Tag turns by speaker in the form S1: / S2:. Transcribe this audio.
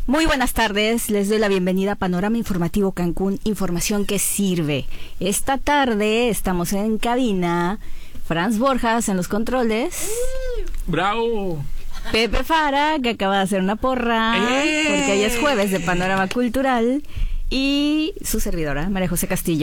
S1: Muy buenas tardes, les doy la bienvenida a Panorama Informativo Cancún, información que sirve. Esta tarde estamos en cabina, Franz Borjas en los controles.
S2: ¡Bravo!
S1: Pepe Fara, que acaba de hacer una porra, porque hoy es jueves de Panorama Cultural, y su servidora, María José Castillo.